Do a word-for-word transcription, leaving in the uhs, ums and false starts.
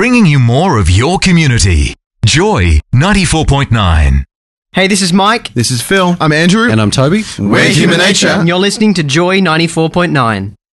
bringing you more of your community. Joy ninety-four point nine. Hey, this is Mike. This is Phil. I'm Andrew. And I'm Toby. We're Human Nature. And you're listening to Joy ninety-four point nine.